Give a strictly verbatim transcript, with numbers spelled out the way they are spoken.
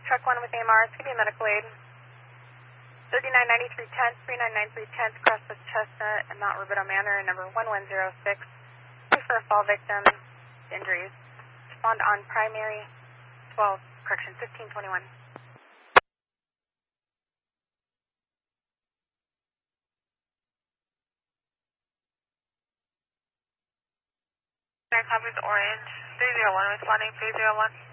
truck one with A M R, it's going to be a medical aid. thirty-nine ninety-three tenth, thirty-nine ninety-three tenth, across the Chestnut and Mount Rubidoux Manor, number one one zero six. For a fall victim, injuries. Respond on primary twelve, correction, fifteen twenty-one. Copies orange, three zero one, responding three zero one.